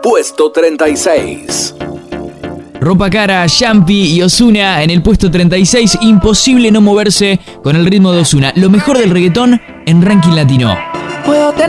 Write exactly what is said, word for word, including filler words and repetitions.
puesto treinta y seis. Ropa Cara, Yampi y Ozuna en el puesto treinta y seis. Imposible no moverse con el ritmo de Ozuna. Lo mejor del reggaetón en ranking latino. Puedo